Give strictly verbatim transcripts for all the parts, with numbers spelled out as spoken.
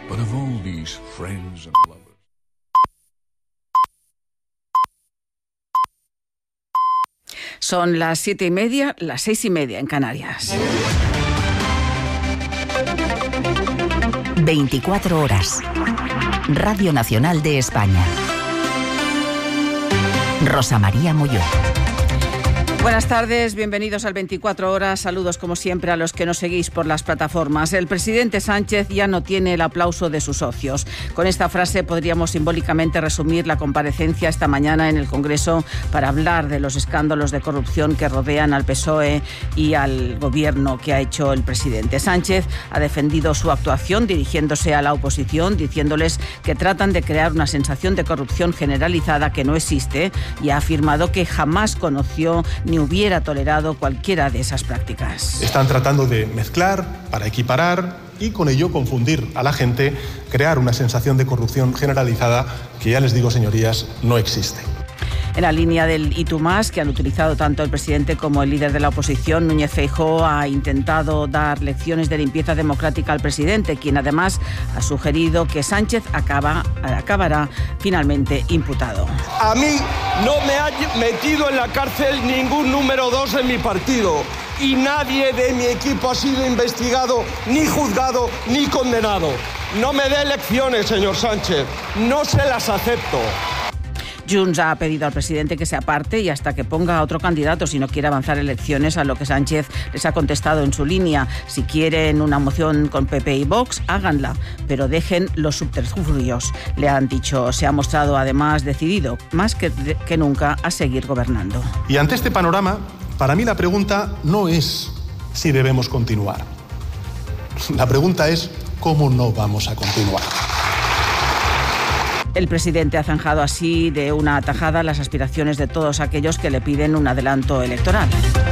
But of all these friends and lovers. Son las siete y media, las seis y media en Canarias. veinticuatro horas. Radio Nacional de España. Rosa María Molló. Buenas tardes, bienvenidos al veinticuatro horas. Saludos como siempre a los que nos seguís por las plataformas. El presidente Sánchez ya no tiene el aplauso de sus socios. Con esta frase podríamos simbólicamente resumir la comparecencia esta mañana en el Congreso para hablar de los escándalos de corrupción que rodean al P S O E y al gobierno que ha hecho el presidente. Sánchez ha defendido su actuación dirigiéndose a la oposición, diciéndoles que tratan de crear una sensación de corrupción generalizada que no existe, y ha afirmado que jamás conoció ni hubiera tolerado cualquiera de esas prácticas. Están tratando de mezclar para equiparar y con ello confundir a la gente, crear una sensación de corrupción generalizada que, ya les digo, señorías, no existe. En la línea del y tú más, que han utilizado tanto el presidente como el líder de la oposición, Núñez Feijóo ha intentado dar lecciones de limpieza democrática al presidente, quien además ha sugerido que Sánchez acaba, acabará finalmente imputado. A mí no me ha metido en la cárcel ningún número dos en mi partido y nadie de mi equipo ha sido investigado, ni juzgado, ni condenado. No me dé lecciones, señor Sánchez, no se las acepto. Junts ha pedido al presidente que se aparte y hasta que ponga a otro candidato si no quiere avanzar elecciones, a lo que Sánchez les ha contestado en su línea. Si quieren una moción con P P y Vox, háganla, pero dejen los subterfugios. Le han dicho, se ha mostrado además decidido, más que, que nunca, a seguir gobernando. Y ante este panorama, para mí la pregunta no es si debemos continuar. La pregunta es cómo no vamos a continuar. El presidente ha zanjado así de una tajada las aspiraciones de todos aquellos que le piden un adelanto electoral.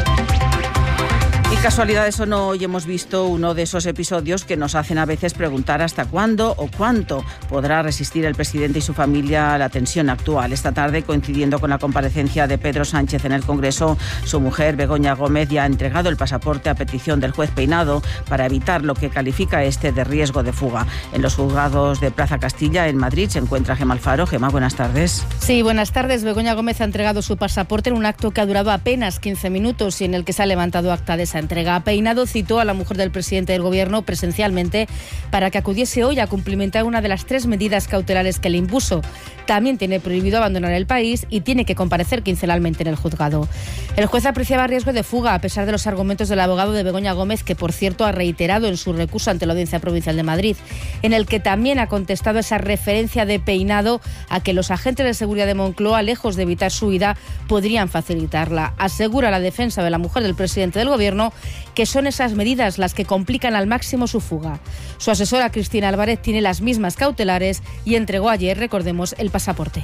Y casualidades o no, hoy hemos visto uno de esos episodios que nos hacen a veces preguntar hasta cuándo o cuánto podrá resistir el presidente y su familia a la tensión actual. Esta tarde, coincidiendo con la comparecencia de Pedro Sánchez en el Congreso, su mujer, Begoña Gómez, ya ha entregado el pasaporte a petición del juez Peinado para evitar lo que califica este de riesgo de fuga. En los juzgados de Plaza Castilla, en Madrid, se encuentra Gemma Alfaro. Gemma, buenas tardes. Sí, buenas tardes. Begoña Gómez ha entregado su pasaporte en un acto que ha durado apenas quince minutos y en el que se ha levantado acta de esa entrega. Peinado citó a la mujer del presidente del Gobierno presencialmente para que acudiese hoy a cumplimentar una de las tres medidas cautelares que le impuso. También tiene prohibido abandonar el país y tiene que comparecer quincenalmente en el juzgado. El juez apreciaba riesgo de fuga a pesar de los argumentos del abogado de Begoña Gómez, que por cierto ha reiterado en su recurso ante la Audiencia Provincial de Madrid, en el que también ha contestado esa referencia de Peinado a que los agentes de seguridad de Moncloa, lejos de evitar su huida, podrían facilitarla. Asegura la defensa de la mujer del presidente del Gobierno que son esas medidas las que complican al máximo su fuga. Su asesora Cristina Álvarez tiene las mismas cautelares y entregó ayer, recordemos, el pasaporte.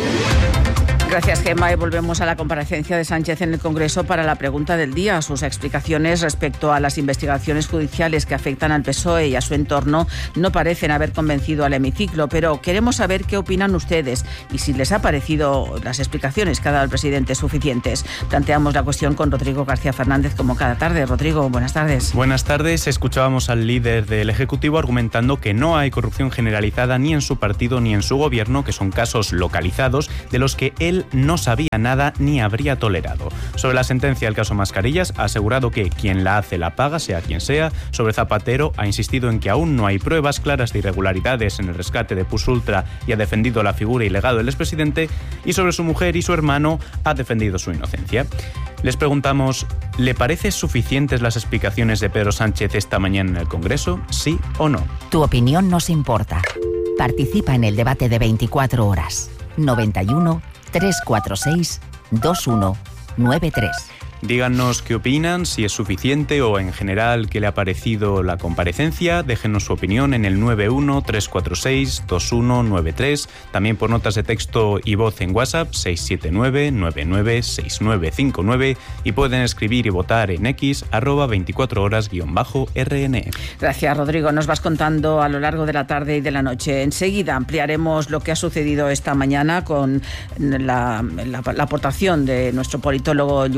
Gracias, Gemma. Y volvemos a la comparecencia de Sánchez en el Congreso para la pregunta del día. Sus explicaciones respecto a las investigaciones judiciales que afectan al P S O E y a su entorno no parecen haber convencido al hemiciclo, pero queremos saber qué opinan ustedes y si les ha parecido las explicaciones que ha dado el presidente suficientes. Planteamos la cuestión con Rodrigo García Fernández como cada tarde. Rodrigo, buenas tardes. Buenas tardes. Escuchábamos al líder del Ejecutivo argumentando que no hay corrupción generalizada ni en su partido ni en su gobierno, que son casos localizados de los que él no sabía nada ni habría tolerado. Sobre la sentencia del caso Mascarillas, ha asegurado que quien la hace la paga, sea quien sea. Sobre Zapatero, ha insistido en que aún no hay pruebas claras de irregularidades en el rescate de Pusultra y ha defendido la figura y legado del expresidente. Y sobre su mujer y su hermano, ha defendido su inocencia. Les preguntamos, ¿le parecen suficientes las explicaciones de Pedro Sánchez esta mañana en el Congreso? ¿Sí o no? Tu opinión nos importa. Participa en el debate de veinticuatro horas. noventa y uno, trescientos cuarenta y seis, veintiuno noventa y tres. Díganos qué opinan, si es suficiente o en general qué le ha parecido la comparecencia. Déjenos su opinión en el nueve uno, tres cuatro seis, veintiuno noventa y tres. También por notas de texto y voz en WhatsApp seis siete nueve, nueve nueve seis nueve cinco nueve y pueden escribir y votar en X arroba veinticuatro horas guión bajo R N E. Gracias, Rodrigo. Nos vas contando a lo largo de la tarde y de la noche. Enseguida ampliaremos lo que ha sucedido esta mañana con la, la, la aportación de nuestro politólogo Lluís Oriol.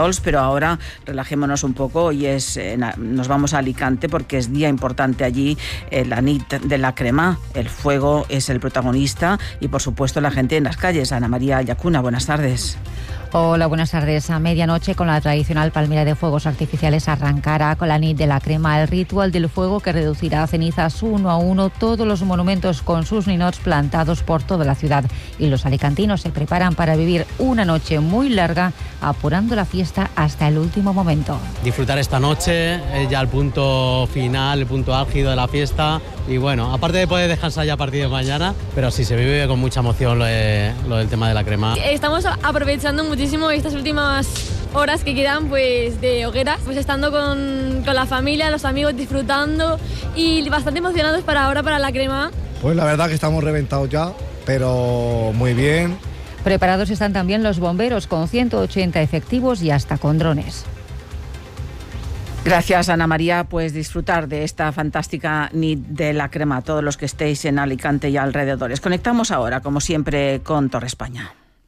Banyoles, pero ahora relajémonos un poco y es eh, nos vamos a Alicante porque es día importante allí, eh, la nit de la crema. El fuego es el protagonista y, por supuesto, la gente en las calles. Ana María Llacuna, buenas tardes. Hola, buenas tardes. A medianoche, con la tradicional palmera de fuegos artificiales, arrancará con la nit de la crema el ritual del fuego que reducirá a cenizas uno a uno todos los monumentos con sus ninots plantados por toda la ciudad. Y los alicantinos se preparan para vivir una noche muy larga, apurando la fiesta hasta el último momento. Disfrutar esta noche, es ya el punto final, el punto álgido de la fiesta. Y bueno, aparte de poder descansar ya a partir de mañana, pero sí, se vive con mucha emoción lo, de, lo del tema de la crema. Estamos aprovechando muchísimo estas últimas horas que quedan pues de hogueras, pues estando con, con la familia, los amigos, disfrutando y bastante emocionados para ahora, para la crema. Pues la verdad que estamos reventados ya, pero muy bien. Preparados están también los bomberos, con ciento ochenta efectivos y hasta con drones. Gracias, Ana María. Pues disfrutar de esta fantástica nit de la crema, todos los que estéis en Alicante y alrededores. Conectamos ahora, como siempre, con Torre España.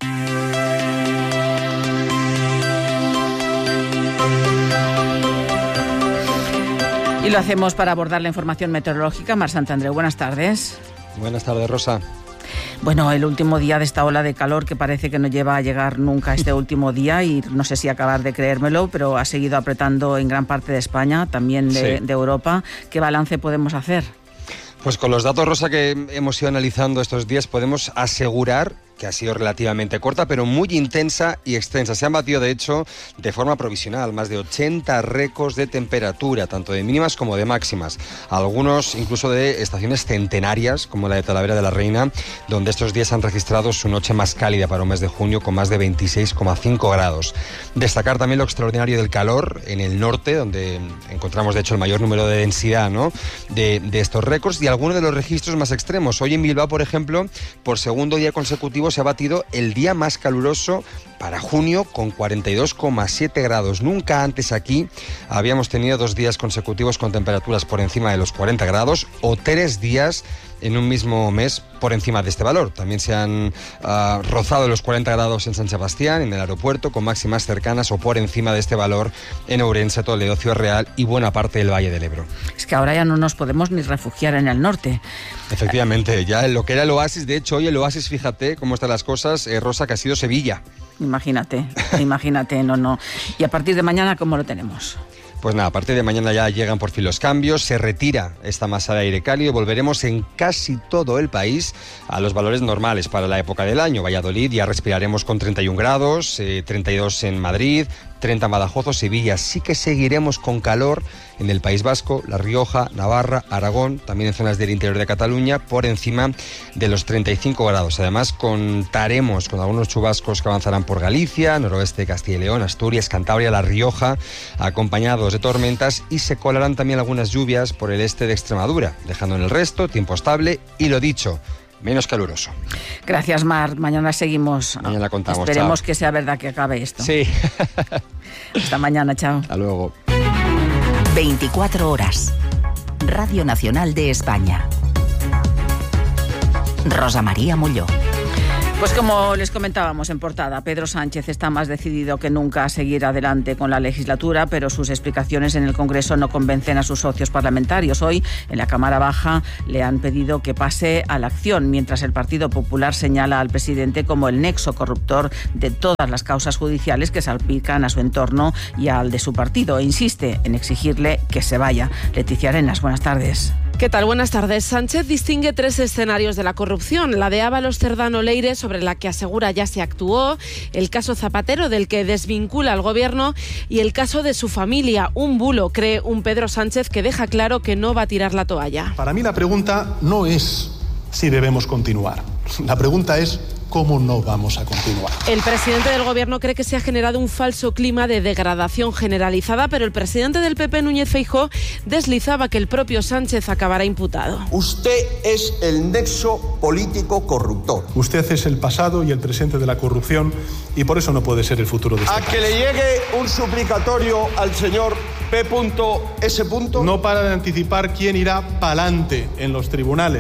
Y lo hacemos para abordar la información meteorológica. Mar Santandreu, buenas tardes. Buenas tardes, Rosa. Bueno, el último día de esta ola de calor que parece que no lleva a llegar nunca este último día, y no sé si acabar de creérmelo, pero ha seguido apretando en gran parte de España, también de, sí. de Europa. ¿Qué balance podemos hacer? Pues con los datos, Rosa, que hemos ido analizando estos días, podemos asegurar que ha sido relativamente corta, pero muy intensa y extensa. Se han batido, de hecho, de forma provisional, más de ochenta récords de temperatura, tanto de mínimas como de máximas. Algunos incluso de estaciones centenarias, como la de Talavera de la Reina, donde estos días han registrado su noche más cálida para un mes de junio, con más de veintiséis coma cinco grados. Destacar también lo extraordinario del calor en el norte, donde encontramos, de hecho, el mayor número de densidad, ¿no?, de, de estos récords, y algunos de los registros más extremos. Hoy en Bilbao, por ejemplo, por segundo día consecutivo, se ha batido el día más caluroso para junio, con cuarenta y dos coma siete grados. Nunca antes aquí habíamos tenido dos días consecutivos con temperaturas por encima de los cuarenta grados, o tres días en un mismo mes por encima de este valor. También se han uh, rozado los cuarenta grados en San Sebastián, en el aeropuerto, con máximas cercanas o por encima de este valor en Ourense, Toledo, Ciudad Real y buena parte del Valle del Ebro. Es que ahora ya no nos podemos ni refugiar en el norte. Efectivamente, ya en lo que era el oasis, de hecho hoy el oasis, fíjate cómo están las cosas, eh, Rosa, que ha sido Sevilla. Imagínate, imagínate, no, no. Y a partir de mañana, ¿cómo lo tenemos? Pues nada, a partir de mañana ya llegan por fin los cambios, se retira esta masa de aire cálido, volveremos en casi todo el país a los valores normales para la época del año. Valladolid ya respiraremos con treinta y un grados, eh, treinta y dos en Madrid, treinta en Badajoz o Sevilla. Sí que seguiremos con calor en el País Vasco, La Rioja, Navarra, Aragón, también en zonas del interior de Cataluña, por encima de los treinta y cinco grados. Además, contaremos con algunos chubascos que avanzarán por Galicia, noroeste de Castilla y León, Asturias, Cantabria, La Rioja, acompañados de tormentas, y se colarán también algunas lluvias por el este de Extremadura, dejando en el resto tiempo estable y, lo dicho, menos caluroso. Gracias, Mar. Mañana seguimos. Mañana contamos. Esperemos chao. que sea verdad que acabe esto. Sí. Hasta mañana, chao. Hasta luego. veinticuatro horas. Radio Nacional de España. Rosa María Mulló. Pues como les comentábamos en portada, Pedro Sánchez está más decidido que nunca a seguir adelante con la legislatura, pero sus explicaciones en el Congreso no convencen a sus socios parlamentarios. Hoy, en la Cámara Baja, le han pedido que pase a la acción, mientras el Partido Popular señala al presidente como el nexo corruptor de todas las causas judiciales que salpican a su entorno y al de su partido, e insiste en exigirle que se vaya. Leticia Arenas, buenas tardes. ¿Qué tal? Buenas tardes. Sánchez distingue tres escenarios de la corrupción: la de Ábalos Cerdano Leire, sobre la que asegura ya se actuó; el caso Zapatero, del que desvincula al gobierno; y el caso de su familia, un bulo, cree un Pedro Sánchez que deja claro que no va a tirar la toalla. Para mí la pregunta no es si debemos continuar. La pregunta es ¿cómo no vamos a continuar? El presidente del gobierno cree que se ha generado un falso clima de degradación generalizada, pero el presidente del P P, Núñez Feijóo, deslizaba que el propio Sánchez acabará imputado. Usted es el nexo político corruptor. Usted es el pasado y el presente de la corrupción, y por eso no puede ser el futuro de este A país. que le llegue un suplicatorio al señor P S. No para de anticipar quién irá pa'lante en los tribunales.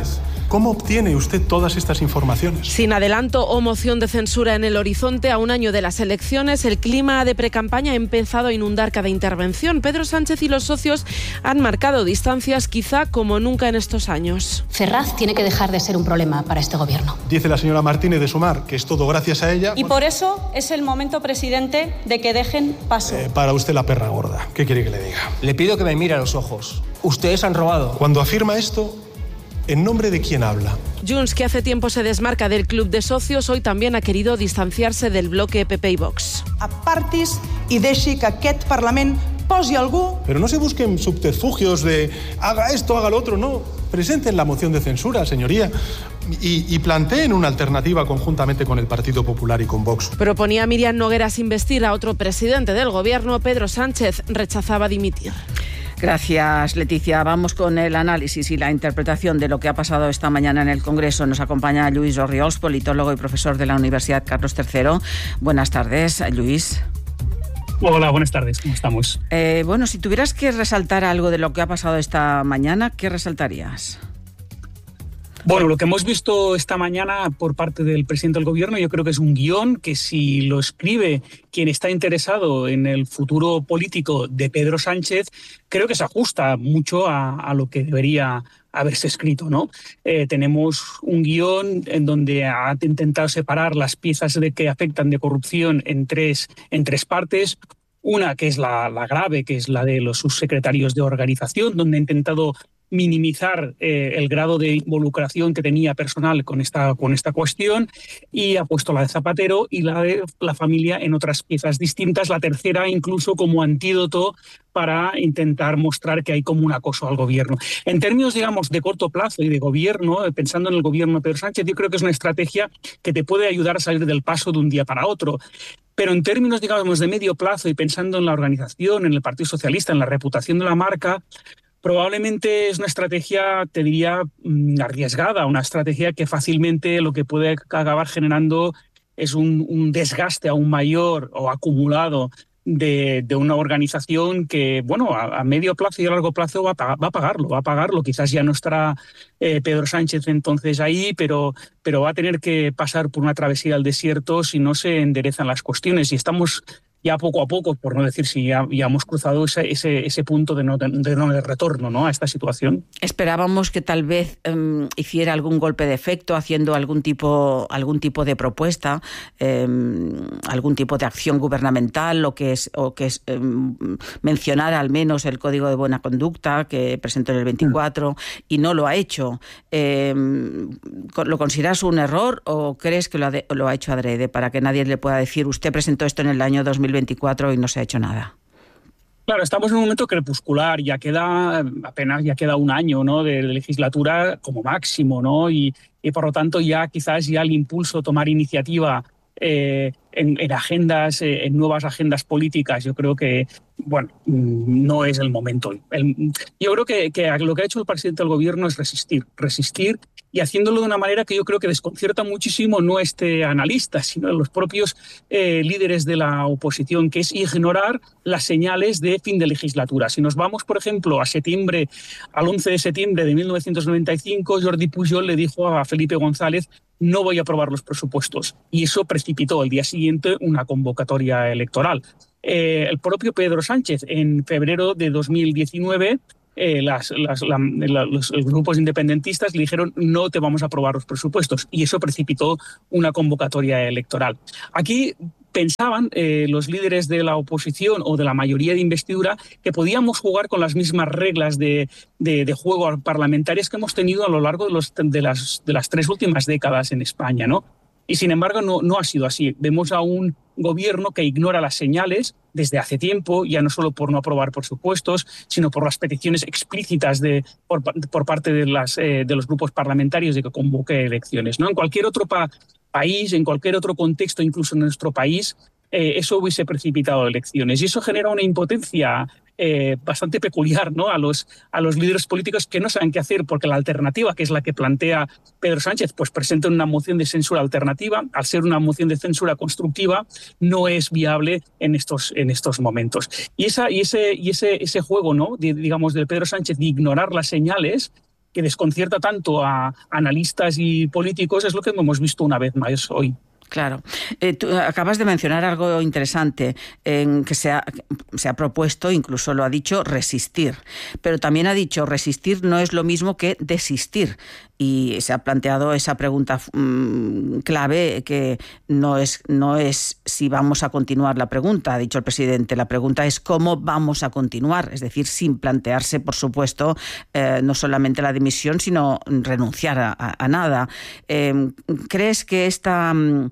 ¿Cómo obtiene usted todas estas informaciones? Sin adelanto o moción de censura en el horizonte, a un año de las elecciones, el clima de precampaña ha empezado a inundar cada intervención. Pedro Sánchez y los socios han marcado distancias quizá como nunca en estos años. Ferraz tiene que dejar de ser un problema para este gobierno. Dice la señora Martínez de Sumar que es todo gracias a ella. Y por eso es el momento, presidente, de que dejen paso. Eh, para usted la perra gorda. ¿Qué quiere que le diga? Le pido que me mire a los ojos. Ustedes han robado. Cuando afirma esto, ¿en nombre de quién habla? Junts, que hace tiempo se desmarca del club de socios, hoy también ha querido distanciarse del bloque P P i Vox. Apartis i deixi que aquest Parlament posi algú... Pero no se busquen subterfugios de haga esto, haga lo otro, no. Presenten la moción de censura, señoría, y, y planteen una alternativa conjuntamente con el Partido Popular y con Vox. Proponía Miriam Nogueras investir a otro presidente del gobierno. Pedro Sánchez rechazaba dimitir. Gracias, Leticia. Vamos con el análisis y la interpretación de lo que ha pasado esta mañana en el Congreso. Nos acompaña Lluís Orriols, politólogo y profesor de la Universidad Carlos tercero. Buenas tardes, Lluís. Hola, buenas tardes. ¿Cómo estamos? Eh, bueno, si tuvieras que resaltar algo de lo que ha pasado esta mañana, ¿qué resaltarías? Bueno, lo que hemos visto esta mañana por parte del presidente del gobierno, yo creo que es un guión que si lo escribe quien está interesado en el futuro político de Pedro Sánchez, creo que se ajusta mucho a, a lo que debería haberse escrito, ¿no? Eh, tenemos un guión en donde ha intentado separar las piezas de que afectan de corrupción en tres, en tres partes. Una que es la, la grave, que es la de los subsecretarios de organización, donde ha intentado minimizar eh, el grado de involucración que tenía personal con esta, con esta cuestión, y ha puesto la de Zapatero y la de la familia en otras piezas distintas, la tercera incluso como antídoto para intentar mostrar que hay como un acoso al gobierno. En términos, digamos, de corto plazo y de gobierno, pensando en el gobierno de Pedro Sánchez, yo creo que es una estrategia que te puede ayudar a salir del paso de un día para otro. Pero en términos, digamos, de medio plazo y pensando en la organización, en el Partido Socialista, en la reputación de la marca, probablemente es una estrategia, te diría, arriesgada, una estrategia que fácilmente lo que puede acabar generando es un, un desgaste aún mayor o acumulado de, de una organización que, bueno, a, a medio plazo y a largo plazo va a, pagar, va a pagarlo, va a pagarlo. Quizás ya no estará eh, Pedro Sánchez entonces ahí, pero, pero va a tener que pasar por una travesía al desierto si no se enderezan las cuestiones. Y estamos ya poco a poco, por no decir si ya, ya hemos cruzado ese, ese, ese punto de no de, de no de retorno, ¿no?, a esta situación. Esperábamos que tal vez um, hiciera algún golpe de efecto haciendo algún tipo, algún tipo de propuesta, um, algún tipo de acción gubernamental, o que, es, o que es, um, mencionara al menos el Código de Buena Conducta que presentó en el veinticuatro, mm. y no lo ha hecho. Um, ¿Lo consideras un error o crees que lo ha, de, lo ha hecho adrede para que nadie le pueda decir usted presentó esto en el año dos mil veinticuatro y no se ha hecho nada? Claro, estamos en un momento crepuscular, ya queda apenas ya queda un año, ¿no?, de legislatura como máximo, ¿no? Y, y por lo tanto ya quizás ya el impulso, tomar iniciativa eh, en, en agendas, eh, en nuevas agendas políticas, yo creo que, bueno, no es el momento. El, yo creo que, que lo que ha hecho el presidente del gobierno es resistir, resistir y haciéndolo de una manera que yo creo que desconcierta muchísimo no este analista, sino los propios eh, líderes de la oposición, que es ignorar las señales de fin de legislatura. Si nos vamos, por ejemplo, a septiembre, al once de septiembre de mil novecientos noventa y cinco, Jordi Pujol le dijo a Felipe González: no voy a aprobar los presupuestos. Y eso precipitó al día siguiente una convocatoria electoral. Eh, el propio Pedro Sánchez, en febrero de dos mil diecinueve, eh, las, las, la, la, los, los grupos independentistas le dijeron: no te vamos a aprobar los presupuestos. Y eso precipitó una convocatoria electoral. Aquí pensaban eh, los líderes de la oposición o de la mayoría de investidura que podíamos jugar con las mismas reglas de, de, de juego parlamentarias que hemos tenido a lo largo de, los, de, las, de las tres últimas décadas en España, ¿no? Y sin embargo no, no ha sido así. Vemos a un gobierno que ignora las señales desde hace tiempo, ya no solo por no aprobar presupuestos, sino por las peticiones explícitas de, por, por parte de, las, eh, de los grupos parlamentarios de que convoque elecciones, ¿no? En cualquier otro pa- país, en cualquier otro contexto, incluso en nuestro país, eh, eso hubiese precipitado elecciones. Y eso genera una impotencia Eh, bastante peculiar, ¿no?, a los, a los líderes políticos que no saben qué hacer, porque la alternativa, que es la que plantea Pedro Sánchez, pues presenta una moción de censura alternativa. Al ser una moción de censura constructiva, no es viable en estos, en estos momentos. Y, esa, y, ese, y ese, ese juego, ¿no?, de, digamos, de Pedro Sánchez de ignorar las señales, que desconcierta tanto a analistas y políticos es lo que hemos visto una vez más hoy. Claro. Eh, tú acabas de mencionar algo interesante, en que se ha, se ha propuesto, incluso lo ha dicho, resistir. Pero también ha dicho resistir no es lo mismo que desistir. Y se ha planteado esa pregunta mmm, clave que no es, no es si vamos a continuar la pregunta, ha dicho el presidente. La pregunta es cómo vamos a continuar, es decir, sin plantearse, por supuesto, eh, no solamente la dimisión, sino renunciar a, a, a nada. Eh, ¿Crees que esta mmm,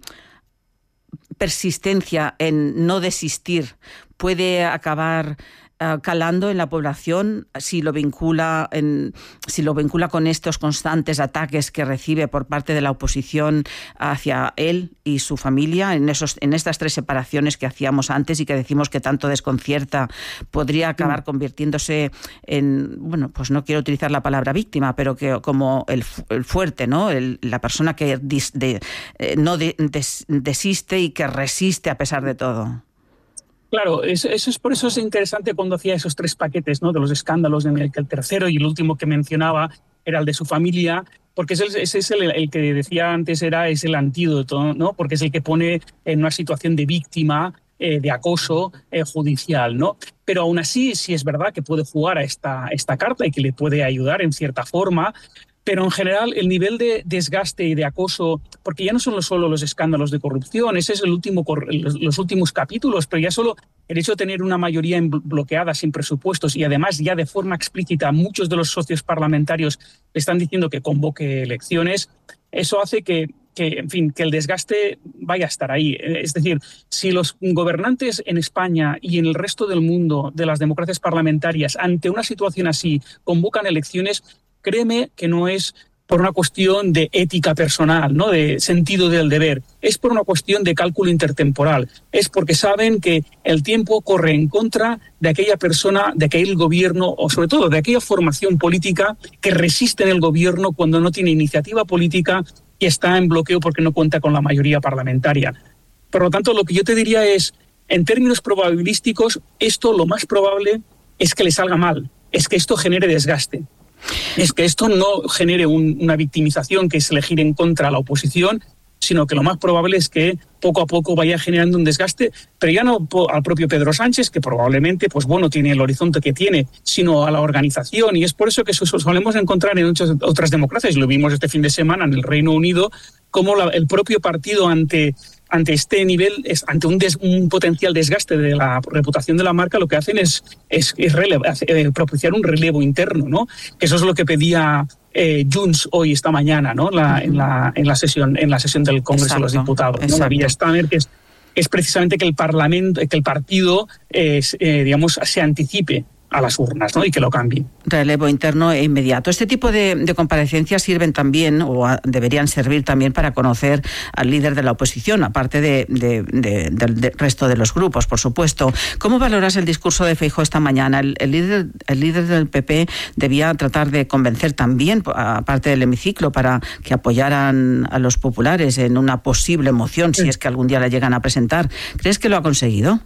persistencia en no desistir puede acabar uh, calando en la población si lo vincula en, si lo vincula con estos constantes ataques que recibe por parte de la oposición hacia él y su familia en esos en estas tres separaciones que hacíamos antes y que decimos que tanto desconcierta? Podría acabar mm. convirtiéndose en, bueno, pues no quiero utilizar la palabra víctima, pero que como el, el fuerte, ¿no? El, la persona que dis, de, eh, no de, des, desiste y que resiste a pesar de todo. Claro, eso, eso es por eso es interesante cuando hacía esos tres paquetes, ¿no? De los escándalos, en el que el tercero y el último que mencionaba era el de su familia, porque ese, ese es el, el que decía antes era es el antídoto, ¿no? Porque es el que pone en una situación de víctima, eh, de acoso eh, judicial, ¿no? Pero aún así, sí es verdad que puede jugar a esta, esta carta y que le puede ayudar en cierta forma. Pero en general el nivel de desgaste y de acoso, porque ya no son solo los escándalos de corrupción, ese es el último, los últimos capítulos, pero ya solo el hecho de tener una mayoría bloqueada sin presupuestos y además ya de forma explícita muchos de los socios parlamentarios le están diciendo que convoque elecciones, eso hace que, que, en fin, que el desgaste vaya a estar ahí. Es decir, si los gobernantes en España y en el resto del mundo de las democracias parlamentarias ante una situación así convocan elecciones, créeme que no es por una cuestión de ética personal, ¿no? De sentido del deber, es por una cuestión de cálculo intertemporal, es porque saben que el tiempo corre en contra de aquella persona, de aquel gobierno o sobre todo de aquella formación política que resiste en el gobierno cuando no tiene iniciativa política y está en bloqueo porque no cuenta con la mayoría parlamentaria. Por lo tanto, lo que yo te diría es, en términos probabilísticos, esto lo más probable es que le salga mal, es que esto genere desgaste. Es que esto no genere un, una victimización que es elegir en contra a la oposición, sino que lo más probable es que poco a poco vaya generando un desgaste, pero ya no al propio Pedro Sánchez, que probablemente pues bueno, tiene el horizonte que tiene, sino a la organización. Y es por eso que eso solemos encontrar en muchas otras democracias, lo vimos este fin de semana en el Reino Unido, como la, el propio partido ante... ante este nivel, es, ante un, des, un potencial desgaste de la reputación de la marca, lo que hacen es, es, es relevo, eh, propiciar un relevo interno, ¿no? Que eso es lo que pedía eh, Junts hoy, esta mañana, ¿no? La, en, la, en, la sesión, en la sesión del Congreso exacto, de los Diputados, ¿no? La vía Stanner, que es, es precisamente que el Parlamento, que el partido eh, eh, digamos, se anticipe a las urnas, ¿no? Y que lo cambien. Relevo interno e inmediato. Este tipo de, de comparecencias sirven también, o a, deberían servir también para conocer al líder de la oposición, aparte de, de, de, del de resto de los grupos, por supuesto. ¿Cómo valoras el discurso de Feijóo esta mañana? El, el, líder, el líder del P P debía tratar de convencer también, aparte del hemiciclo, para que apoyaran a los populares en una posible moción, si es que algún día la llegan a presentar. ¿Crees que lo ha conseguido?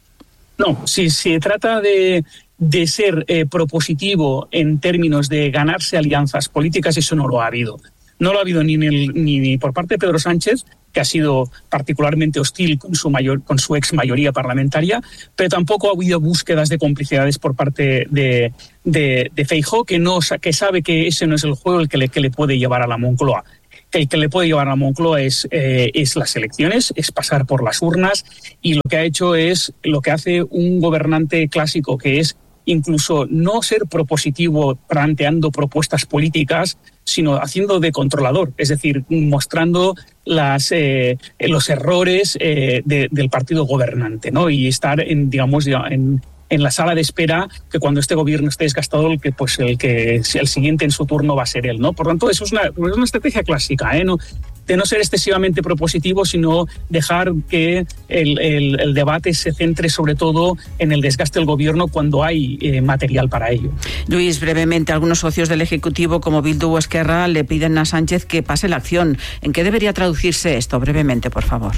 No, si se trata de... de ser eh, propositivo en términos de ganarse alianzas políticas, eso no lo ha habido. No lo ha habido ni, en el, ni, ni por parte de Pedro Sánchez, que ha sido particularmente hostil con su, mayor, con su ex mayoría parlamentaria, pero tampoco ha habido búsquedas de complicidades por parte de, de, de Feijóo, que, no, que sabe que ese no es el juego el que le, que le puede llevar a la Moncloa. Que el que le puede llevar a la Moncloa es, eh, es las elecciones, es pasar por las urnas, y lo que ha hecho es lo que hace un gobernante clásico, que es incluso no ser propositivo planteando propuestas políticas, sino haciendo de controlador, es decir, mostrando las, eh, los errores eh, de, del partido gobernante, ¿no? Y estar en, digamos, en, en la sala de espera, que cuando este gobierno esté desgastado, el que, pues el que el siguiente en su turno va a ser él, ¿no? Por tanto, eso es una, es una estrategia clásica, ¿eh? No, de no ser excesivamente propositivo, sino dejar que el, el, el debate se centre sobre todo en el desgaste del gobierno cuando hay eh, material para ello. Luis, brevemente, algunos socios del Ejecutivo como Bildu o Esquerra le piden a Sánchez que pase la acción. ¿En qué debería traducirse esto? Brevemente, por favor.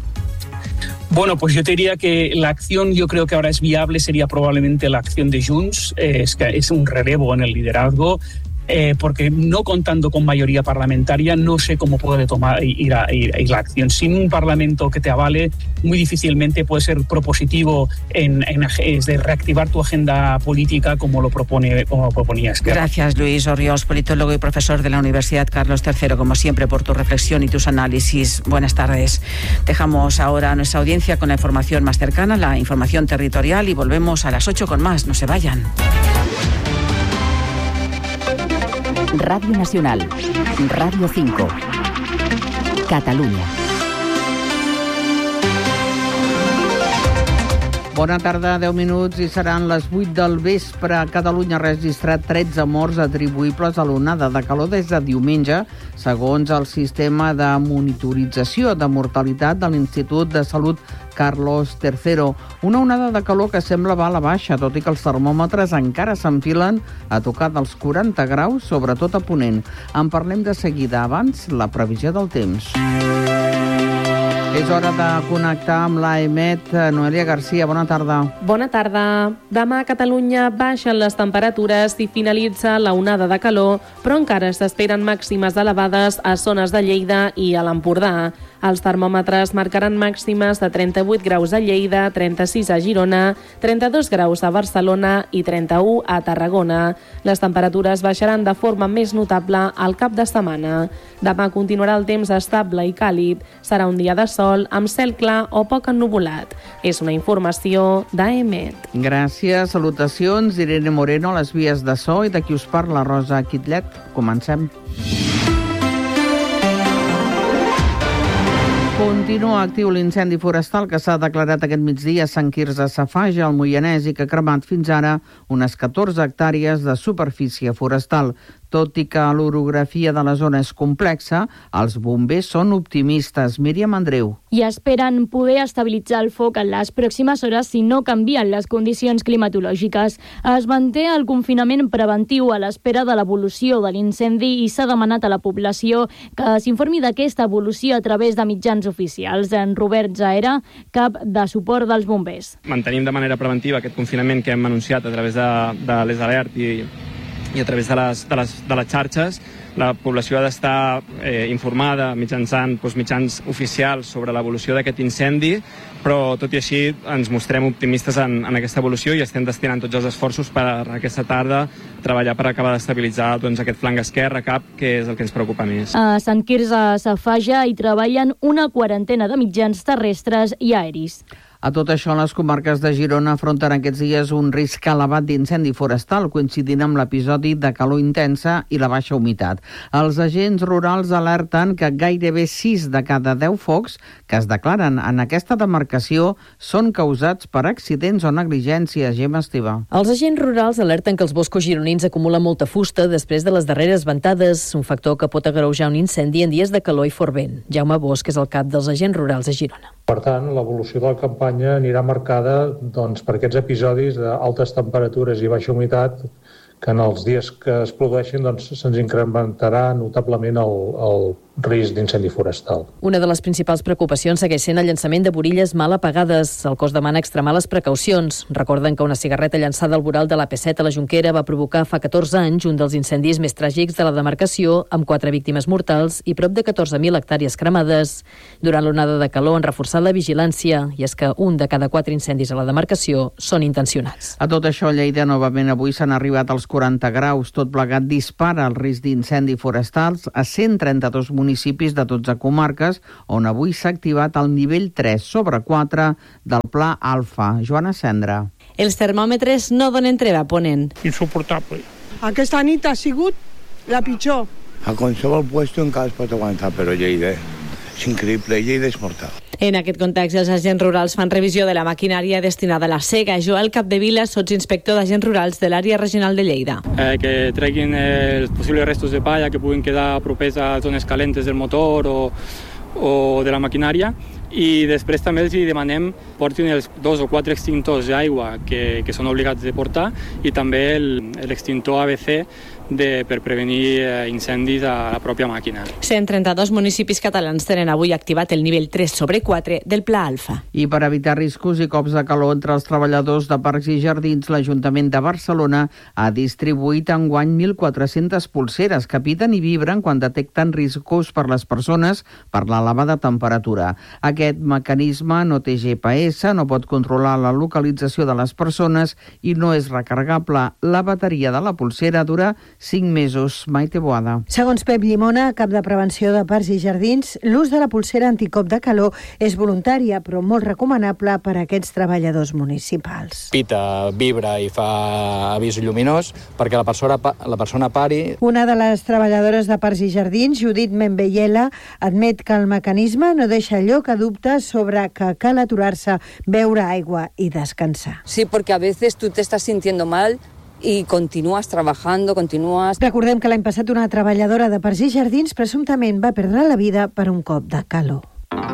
Bueno, pues yo te diría que la acción, yo creo que ahora es viable, sería probablemente la acción de Junts, eh, es, que es un relevo en el liderazgo. eh, porque no contando con mayoría parlamentaria no sé cómo puede tomar, ir, a, ir, ir la acción. Sin un Parlamento que te avale, muy difícilmente puede ser propositivo en, en es de reactivar tu agenda política como lo propone como proponía Esquerra. Gracias, Luis Orriols, politólogo y profesor de la Universidad Carlos tercero, como siempre, por tu reflexión y tus análisis. Buenas tardes. Dejamos ahora a nuestra audiencia con la información más cercana, la información territorial, y volvemos a las ocho con más. No se vayan. Radio Nacional, Radio cinco, Catalunya. Bona tarda, deu minuts i seran les vuit del vespre. Catalunya ha registrat tretze morts atribuïbles a l'onada de calor des de diumenge, segons el sistema de monitorització de mortalitat de l'Institut de Salut Carlos tercero. Una onada de calor que sembla va a la baixa, tot i que els termòmetres encara s'enfilen a tocar dels quaranta graus, sobretot a Ponent. En parlem de seguida. Abans, la previsió del temps. És hora de connectar amb l'A E M E T. Noelia Garcia, bona tarda. Bona tarda. Demà a Catalunya baixen les temperatures i finalitza la onada de calor, però encara s'esperen màximes elevades a zones de Lleida i a l'Empordà. Els termòmetres marcaran màximes de trenta-vuit graus a Lleida, trenta-sis a Girona, trenta-dos graus a Barcelona i trenta-u a Tarragona. Les temperatures baixaran de forma més notable al cap de setmana. Demà continuarà el temps estable i càlid. Serà un dia de sol amb cel clar o poc ennuvolat. És una informació d'A E M E T. Gràcies, salutacions d'Irene Moreno a les vies de so i de qui us parla, Rosa Quitlet. Comencem. Continua actiu l'incendi forestal que s'ha declarat aquest migdia a Sant Quirze Safaja, al Moianès, i que ha cremat fins ara unes catorze hectàrees de superfície forestal. Tot i que l'orografia de la zona és complexa, els bombers són optimistes. Míriam Andreu. I esperen poder estabilitzar el foc en les pròximes hores si no canvien les condicions climatològiques. Es manté el confinament preventiu a l'espera de l'evolució de l'incendi i s'ha demanat a la població que s'informi d'aquesta evolució a través de mitjans oficials. En Robert Jaera, cap de suport dels bombers. Mantenim de manera preventiva aquest confinament que hem anunciat a través de, de les alertes i i a través de les, de les, de les xarxes. La població ha d'estar eh, informada mitjançant doncs, mitjans oficials sobre l'evolució d'aquest incendi, però tot i així ens mostrem optimistes en, en aquesta evolució i estem destinant tots els esforços per aquesta tarda treballar per acabar d'estabilitzar doncs, aquest flanc esquerre, cap, que és el que ens preocupa més. A Sant Quirze Safaja hi treballen una quarantena de mitjans terrestres i aeris. A tot això, les comarques de Girona afronten aquests dies un risc elevat d'incendi forestal, coincidint amb l'episodi de calor intensa i la baixa humitat. Els agents rurals alerten que gairebé sis de cada deu focs que es declaren en aquesta demarcació són causats per accidents o negligència. Gemma Esteve. Els agents rurals alerten que els boscos gironins acumulen molta fusta després de les darreres ventades, un factor que pot agreujar un incendi en dies de calor i fort vent. Jaume Bosch és el cap dels agents rurals a Girona. Per tant, l'evolució de la campanya anirà marcada doncs, per aquests episodis d'altes temperatures i baixa humitat que en els dies que es produeixin doncs, se'ns incrementarà notablement el, el risc d'incendi forestal. Una de les principals preocupacions segueix sent el llançament de borilles mal apagades. El cos demana extremar les precaucions. Recorden que una cigarreta llançada al voral de l'A P set a la Jonquera va provocar fa catorze anys un dels incendis més tràgics de la demarcació, amb quatre víctimes mortals i prop de catorze mil hectàrees cremades. Durant l'onada de calor han reforçat la vigilància, i és que un de cada quatre incendis a la demarcació són intencionats. A tot això, a Lleida, novament avui s'han arribat als quaranta graus. Tot plegat dispara el risc d'incendi forestals a cent trenta-dos municipis de dotze comarques, on avui s'ha activat el nivell tres sobre quatre del Pla Alfa. Joana Cendra. Els termòmetres no donen treva, Ponent. Insuportable. Aquesta nit ha sigut la pitjor. A qualsevol puesto encara es pot aguantar, però Lleida és increïble, Lleida és mortal. En aquest context, els agents rurals fan revisió de la maquinària destinada a la sega. Joel Capdevila, sotsinspector d'agents rurals de l'àrea regional de Lleida. Eh, que treguin els possibles restos de palla que puguin quedar propers a zones calentes del motor o, o de la maquinària, i després també els demanem portin els dos o quatre extintors d'aigua que, que són obligats de portar, i també l'extintor A B C de, per prevenir eh, incendis a la pròpia màquina. cent trenta-dos municipis catalans tenen avui activat el nivell tres sobre quatre del Pla Alfa. I per evitar riscos i cops de calor entre els treballadors de Parcs i Jardins, l'Ajuntament de Barcelona ha distribuït enguany mil quatre-centes pulseres que piten i vibren quan detecten riscos per les persones per l'elevada temperatura. Aquest mecanisme no té G P S, no pot controlar la localització de les persones i no és recarregable. La bateria de la pulsera dura cinc mesos. Maite Boada. Segons Pep Llimona, cap de prevenció de Parcs i Jardins, l'ús de la pulsera anticop de calor és voluntària, però molt recomanable per a aquests treballadors municipals. Pita, vibra i fa avís lluminós perquè la persona, la persona pari. Una de les treballadores de Parcs i Jardins, Judit Membellela, admet que el mecanisme no deixa lloc a dubtes sobre que cal aturar-se, beure aigua i descansar. Sí, porque a veces tú te estás sintiendo mal y continúas trabajando, continúas... Recordem que l'any passat una treballadora de Parcs i Jardins presumptament va perdre la vida per un cop de calor.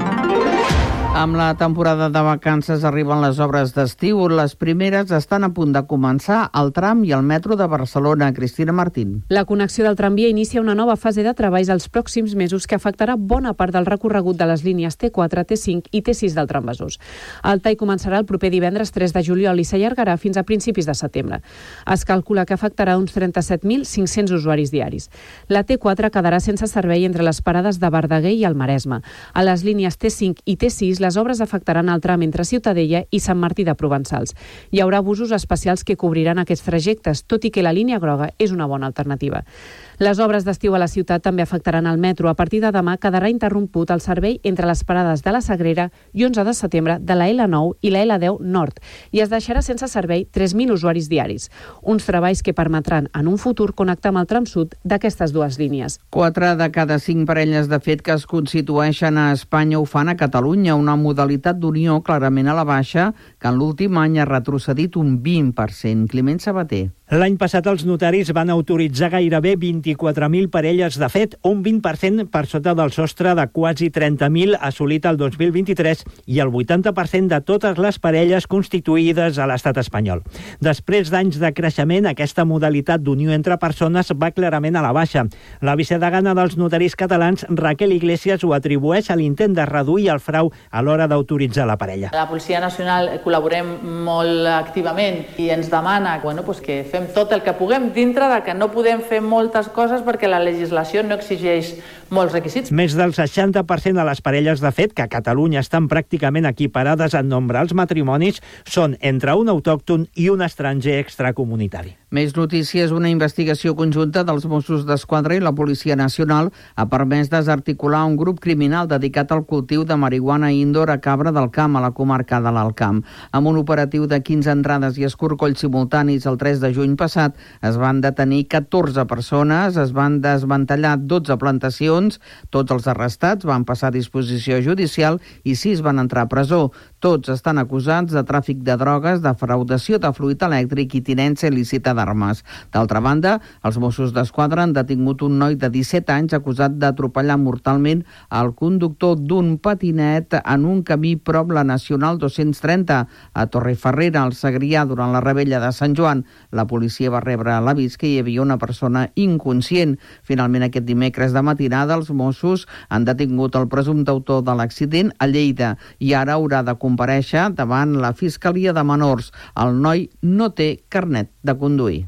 Amb la temporada de vacances arriben les obres d'estiu. Les primeres estan a punt de començar al tram i al metro de Barcelona. Cristina Martín. La connexió del tramvia inicia una nova fase de treballs els pròxims mesos que afectarà bona part del recorregut de les línies T quatre, T cinc i T sis del tram Besòs. El tall començarà el proper divendres tres de juliol i s'allargarà fins a principis de setembre. Es calcula que afectarà uns trenta-set mil cinc-cents usuaris diaris. La T quatre quedarà sense servei entre les parades de Verdaguer i el Maresme. A les línies T cinc i T sis les obres afectaran el tram entre Ciutadella i Sant Martí de Provençals. Hi haurà busos especials que cobriran aquests trajectes, tot i que la línia groga és una bona alternativa. Les obres d'estiu a la ciutat també afectaran el metro. A partir de demà quedarà interromput el servei entre les parades de la Sagrera i onze de setembre de la L nou i la L deu Nord i es deixarà sense servei tres mil usuaris diaris. Uns treballs que permetran en un futur connectar amb el tram sud d'aquestes dues línies. Quatre de cada cinc parelles de fet que es constitueixen a Espanya ho fan a Catalunya, una modalitat d'unió clarament a la baixa que en l'últim any ha retrocedit un vint per cent. Climent Sabater. L'any passat els notaris van autoritzar gairebé vint-i-quatre mil parelles de fet, un vint per cent per sota del sostre de quasi trenta mil assolit el dos mil vint-i-tres i el vuitanta per cent de totes les parelles constituïdes a l'estat espanyol. Després d'anys de creixement, aquesta modalitat d'unió entre persones va clarament a la baixa. La vicedegana dels notaris catalans, Raquel Iglesias, ho atribueix a l'intent de reduir el frau a l'hora d'autoritzar la parella. La Policia Nacional col·laborem molt activament i ens demana bueno, pues que fem tot el que puguem dintre de que no podem fer moltes coses perquè la legislació no exigeix molts requisits. Més del seixanta per cent de les parelles de fet que a Catalunya estan pràcticament equiparades en nombre als matrimonis són entre un autòcton i un estranger extracomunitari. Més notícies. Una investigació conjunta dels Mossos d'Esquadra i la Policia Nacional ha permès desarticular un grup criminal dedicat al cultiu de marihuana indoor a Cabra del Camp, a la comarca de l'Alt Camp. Amb un operatiu de quinze entrades i escorcolls simultanis el tres de juny passat, es van detenir catorze persones, es van desmantellar dotze plantacions, tots els arrestats van passar a disposició judicial i sis van entrar a presó. Tots estan acusats de tràfic de drogues, defraudació de fluid elèctric i tinença il·lícita d'armes. D'altra banda, els Mossos d'Esquadra han detingut un noi de disset anys acusat d'atropellar mortalment el conductor d'un patinet en un camí prop la Nacional dos-cents trenta a Torrefarrera, al Segrià, durant la rebella de Sant Joan. La policia va rebre l'avís que hi havia una persona inconscient. Finalment, aquest dimecres de matinada, els Mossos han detingut el presumpte autor de l'accident a Lleida i ara haurà de comparèixer davant la Fiscalia de Menors. El noi no té carnet de conduir.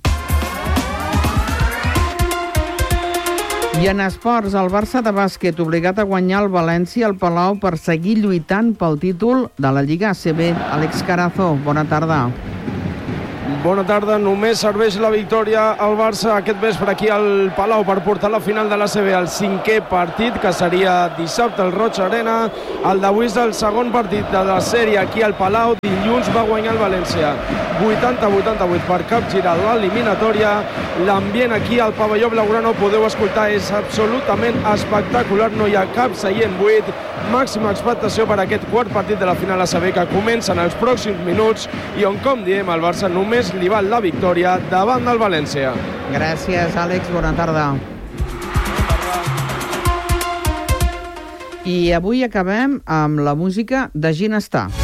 I en esports, el Barça de bàsquet obligat a guanyar el València al Palau per seguir lluitant pel títol de la Lliga A C B. Àlex Carazo, bona tarda. Bona tarda, només serveix la victòria al Barça aquest vespre aquí al Palau per portar la final de l'A C B, el cinquè partit, que seria dissabte al Roig Arena. El d'avui és el segon partit de la sèrie aquí al Palau. Dilluns va guanyar el València vuitanta a vuitanta-vuit per capgirar l'eliminatòria. L'ambient aquí al pavelló blaugrana, podeu escoltar, és absolutament espectacular, no hi ha cap seient buit. Màxima expectació per aquest quart partit de la final A C B que comença en els pròxims minuts i on, com diem, el Barça només li val la victòria davant del València. Gràcies, Àlex. Bona tarda. I avui acabem amb la música de Ginestar.